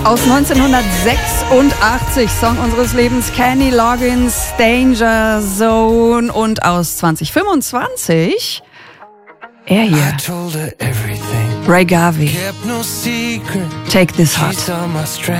Aus 1986, Song unseres Lebens, Kenny Loggins, Danger Zone. Und aus 2025, er hier, Ray Garvey, Take This Heart.